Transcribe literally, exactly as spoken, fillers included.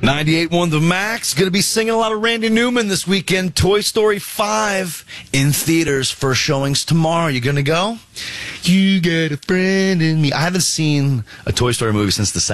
ninety-eight point one The Max. Going to be singing a lot of Randy Newman this weekend. Toy Story five in theaters. First showings tomorrow. You going to go? You get a friend in me. I haven't seen a Toy Story movie since the